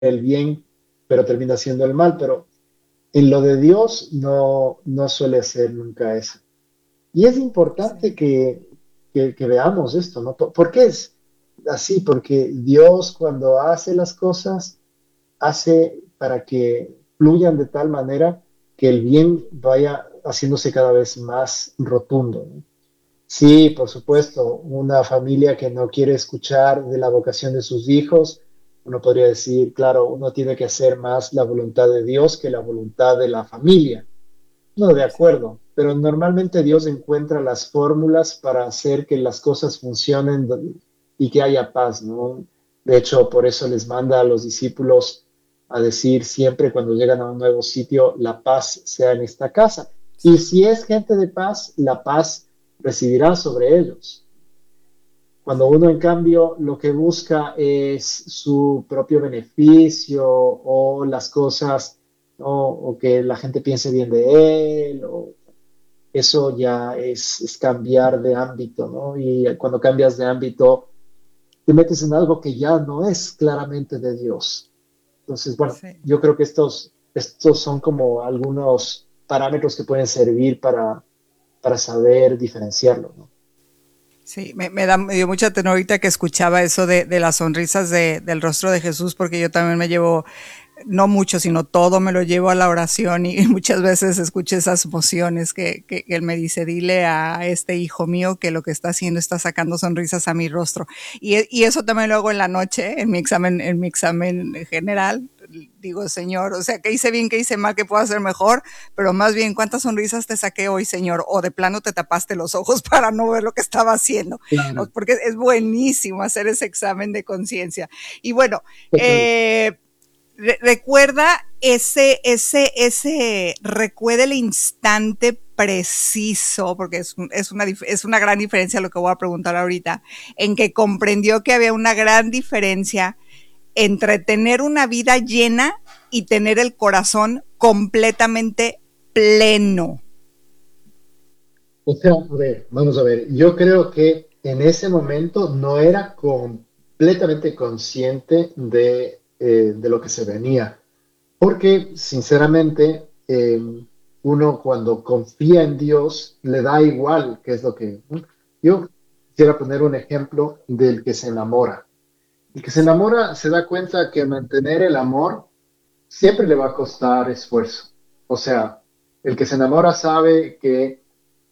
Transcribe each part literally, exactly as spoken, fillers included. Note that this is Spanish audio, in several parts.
el bien, pero termina siendo el mal, pero en lo de Dios no, no suele ser nunca eso. Y es importante Sí, que, que, que veamos esto, ¿no? ¿Por, por qué es así? Porque Dios cuando hace las cosas, hace para que fluyan de tal manera que el bien vaya haciéndose cada vez más rotundo, ¿no? Sí, por supuesto, una familia que no quiere escuchar de la vocación de sus hijos, uno podría decir, claro, uno tiene que hacer más la voluntad de Dios que la voluntad de la familia. No, de sí, acuerdo, pero normalmente Dios encuentra las fórmulas para hacer que las cosas funcionen do- y que haya paz, ¿no? De hecho, por eso les manda a los discípulos a decir siempre cuando llegan a un nuevo sitio, la paz sea en esta casa. Y sí. si es gente de paz, la paz residirá sobre ellos. Cuando Sí. uno, en cambio, lo que busca es su propio beneficio o las cosas, ¿no? O que la gente piense bien de él, o eso ya es, es cambiar de ámbito, ¿no? Y cuando cambias de ámbito, te metes en algo que ya no es claramente de Dios. Entonces, bueno, Sí. yo creo que estos, estos son como algunos parámetros que pueden servir para, para saber diferenciarlo, ¿no? Sí, me, me, da, me dio mucha ternura ahorita que escuchaba eso de, de las sonrisas de, del rostro de Jesús, porque yo también me llevo, no mucho, sino todo me lo llevo a la oración y muchas veces escucho esas emociones que, que, que él me dice, dile a este hijo mío que lo que está haciendo está sacando sonrisas a mi rostro. Y, y eso también lo hago en la noche, en mi examen, en mi examen general. Digo, Señor, o sea, que hice bien, que hice mal, que puedo hacer mejor, pero más bien, ¿cuántas sonrisas te saqué hoy, Señor? O de plano te tapaste los ojos para no ver lo que estaba haciendo, Claro, porque es buenísimo hacer ese examen de conciencia. Y bueno, total. eh, re recuerda ese, ese, ese, recuerda el instante preciso, porque es, un, es, una, es una gran diferencia lo que voy a preguntar ahorita, en que comprendió que había una gran diferencia entre tener una vida llena y tener el corazón completamente pleno. O sea, a ver, vamos a ver, yo creo que en ese momento no era completamente consciente de, eh, de lo que se venía, porque sinceramente eh, uno cuando confía en Dios le da igual qué es lo que... Yo quisiera poner un ejemplo del que se enamora. El que se Sí, enamora se da cuenta que mantener el amor siempre le va a costar esfuerzo. O sea, el que se enamora sabe que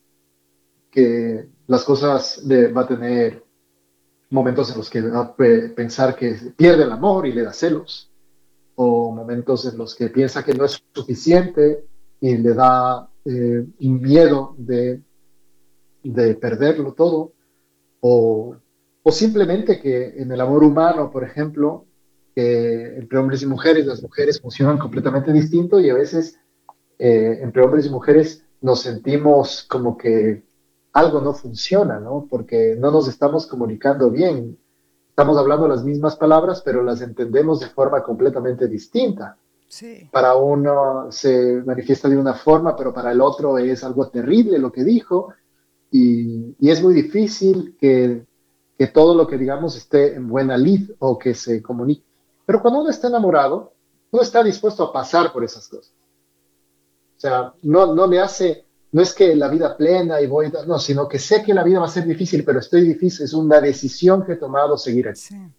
que las cosas de, va a tener momentos en los que va a pe- pensar que pierde el amor y le da celos, o momentos en los que piensa que no es suficiente y le da eh, un miedo de, de perderlo todo, o, o simplemente que en el amor humano, por ejemplo, que entre hombres y mujeres, las mujeres funcionan completamente distinto y a veces eh, entre hombres y mujeres nos sentimos como que algo no funciona, ¿no? Porque no nos estamos comunicando bien. Estamos hablando las mismas palabras, pero las entendemos de forma completamente distinta. sí, Para uno se manifiesta de una forma, pero para el otro es algo terrible lo que dijo y, y es muy difícil que, que todo lo que digamos esté en buena lid o que se comunique. Pero cuando uno está enamorado, uno está dispuesto a pasar por esas cosas. O sea, no, no le hace, no es que la vida plena y voy, no, sino que sé que la vida va a ser difícil, pero estoy difícil, es una decisión que he tomado seguir aquí. sí,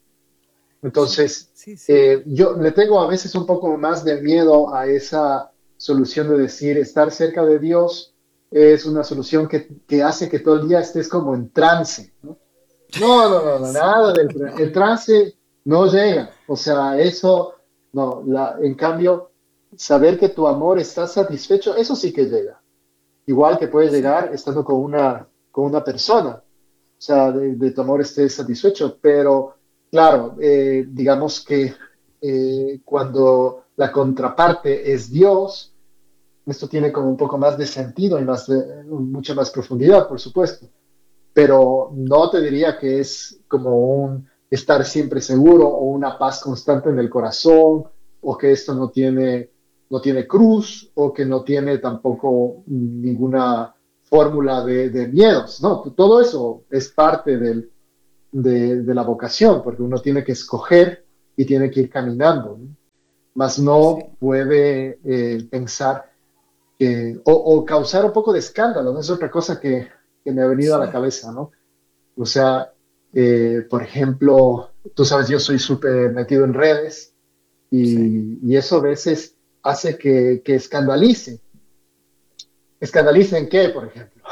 sí, Entonces, sí, sí. eh, yo le tengo a veces un poco más de miedo a esa solución de decir estar cerca de Dios es una solución que, que hace que todo el día estés como en trance, ¿no? No, no, no, no, Sí, nada del tra- el trance no llega. O sea, eso no. La, en cambio, saber que tu amor está satisfecho, eso sí que llega. Igual que puede sí, llegar estando con una, con una persona. O sea, de, de tu amor estés satisfecho. Pero, claro, eh, digamos que eh, cuando la contraparte es Dios, esto tiene como un poco más de sentido y más de, mucha más profundidad, por supuesto, pero no te diría que es como un estar siempre seguro o una paz constante en el corazón o que esto no tiene, no tiene cruz o que no tiene tampoco ninguna fórmula de, de miedos, ¿no? Todo eso es parte del, de, de, la vocación porque uno tiene que escoger y tiene que ir caminando, ¿no? mas Sí, no puede eh, pensar que, o, o causar un poco de escándalo, ¿no? Es otra cosa que, que me ha venido a la sí, cabeza, ¿no? O sea, eh, por ejemplo, tú sabes, yo soy súper metido en redes sí, y, y eso a veces hace que, que escandalice. ¿Escandalice en qué, por ejemplo?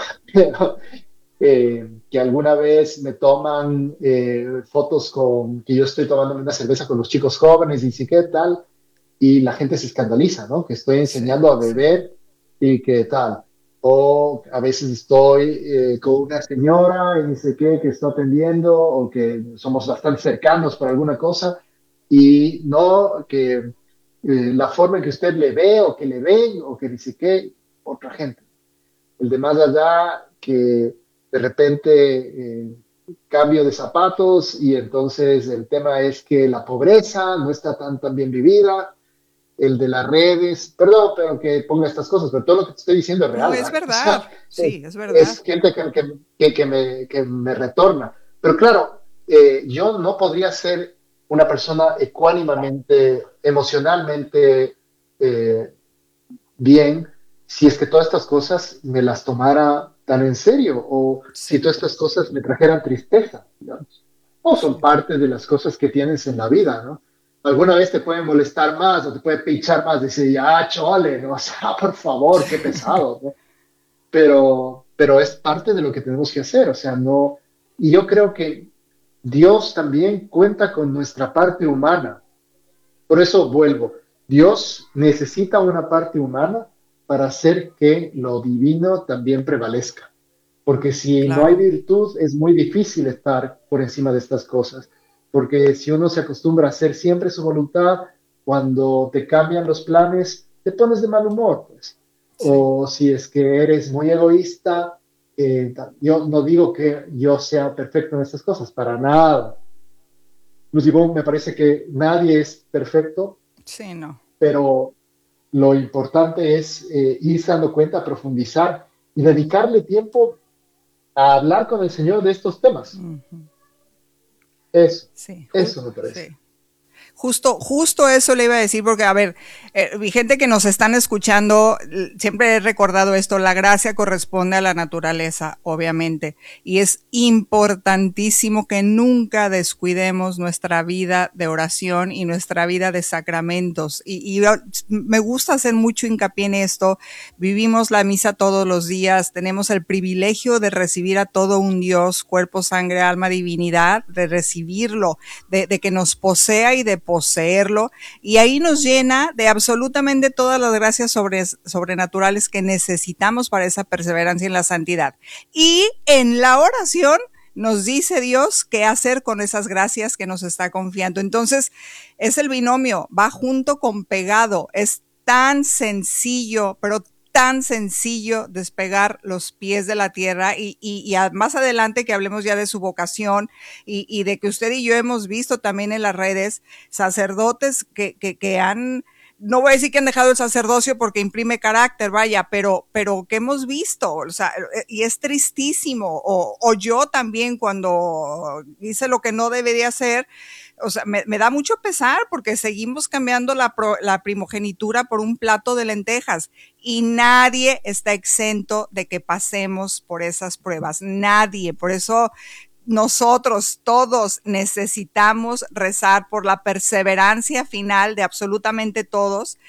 eh, que alguna vez me toman eh, fotos con que yo estoy tomando una cerveza con los chicos jóvenes y sí, ¿qué tal? Y la gente se escandaliza, ¿no? Que estoy sí, enseñando a sí, beber y qué tal. O a veces estoy eh, con una señora y ni sé qué que está atendiendo o que somos bastante cercanos por alguna cosa y no que eh, la forma en que usted le ve o que le ven o que dice qué, otra gente. El de más allá que de repente eh, cambio de zapatos y entonces el tema es que la pobreza no está tan, tan bien vivida, el de las redes, perdón, pero que ponga estas cosas, pero todo lo que te estoy diciendo es no, real, es ¿verdad? O verdad, sea, sí, es verdad. es gente que, que, que, que me, que me retorna. Pero claro, eh, yo no podría ser una persona ecuánimamente, emocionalmente eh, bien si es que todas estas cosas me las tomara tan en serio o si Sí, todas estas cosas me trajeran tristeza, digamos. O son sí, parte de las cosas que tienes en la vida, ¿no? Alguna vez te pueden molestar más o te puede pinchar más, decir, ya, chole, ¿no? O sea, por favor, qué pesado, ¿no? Pero, pero es parte de lo que tenemos que hacer, o sea, no. Y yo creo que Dios también cuenta con nuestra parte humana. Por eso vuelvo. Dios necesita una parte humana para hacer que lo divino también prevalezca. Porque si no hay claro. virtud, es muy difícil estar por encima de estas cosas. Porque si uno se acostumbra a hacer siempre su voluntad, cuando te cambian los planes, te pones de mal humor, pues. Sí, O si es que eres muy egoísta, eh, yo no digo que yo sea perfecto en estas cosas, para nada. Inclusive me parece que nadie es perfecto, sí, no. pero lo importante es eh, irse dando cuenta, profundizar y dedicarle tiempo a hablar con el Señor de estos temas. Ujú. Eso, Sí, ju- eso me parece. sí. Justo, justo eso le iba a decir, porque a ver, eh, mi gente que nos están escuchando, siempre he recordado esto, la gracia corresponde a la naturaleza, obviamente, y es importantísimo que nunca descuidemos nuestra vida de oración y nuestra vida de sacramentos. Y, y me gusta hacer mucho hincapié en esto, vivimos la misa todos los días, tenemos el privilegio de recibir a todo un Dios, cuerpo, sangre, alma, divinidad, de recibirlo, de, de que nos posea y de poseerlo, y ahí nos llena de absolutamente todas las gracias sobre, sobrenaturales que necesitamos para esa perseverancia en la santidad. Y en la oración nos dice Dios qué hacer con esas gracias que nos está confiando. Entonces, es el binomio, va junto con pegado, es tan sencillo, pero tan sencillo despegar los pies de la tierra y, y, y a, más adelante que hablemos ya de su vocación y, y, de que usted y yo hemos visto también en las redes sacerdotes que, que, que han, no voy a decir que han dejado el sacerdocio porque imprime carácter, vaya, pero, pero que hemos visto, o sea, y es tristísimo, o, o yo también cuando hice lo que no debería hacer, o sea, me, me da mucho pesar porque seguimos cambiando la, pro, la primogenitura por un plato de lentejas y nadie está exento de que pasemos por esas pruebas, nadie, por eso nosotros todos necesitamos rezar por la perseverancia final de absolutamente todos,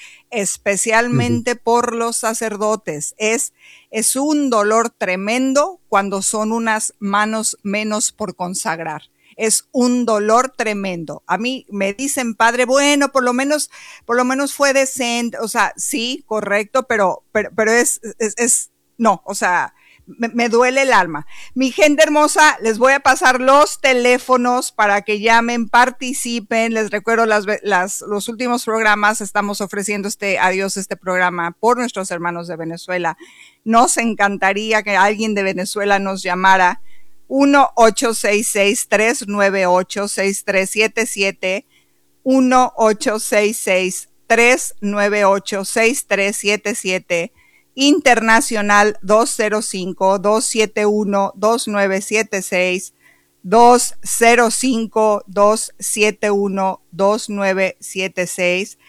Uh -huh. especialmente por los sacerdotes. Es, es un dolor tremendo cuando son unas manos menos por consagrar. Es un dolor tremendo. A mí me dicen, padre, bueno, por lo menos, por lo menos fue decente. O sea, sí, correcto, pero, pero, pero es, es, es, no, o sea, me, me duele el alma. Mi gente hermosa, les voy a pasar los teléfonos para que llamen, participen. Les recuerdo las, las, los últimos programas. Estamos ofreciendo este adiós, este programa por nuestros hermanos de Venezuela. Nos encantaría que alguien de Venezuela nos llamara. uno ocho seis seis, tres nueve ocho, seis tres siete siete. uno ocho seis seis, tres nueve ocho, seis tres siete siete. Internacional dos cero cinco, dos siete uno, dos nueve siete seis, dos cero cinco, dos siete uno, dos nueve siete seis.